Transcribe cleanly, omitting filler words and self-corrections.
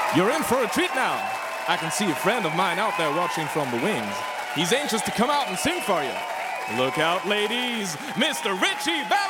You're in for a treat now. I can see a friend of mine out there watching from the wings. He's anxious to come out and sing for you. Look out, ladies, Mr. Richie Valentine!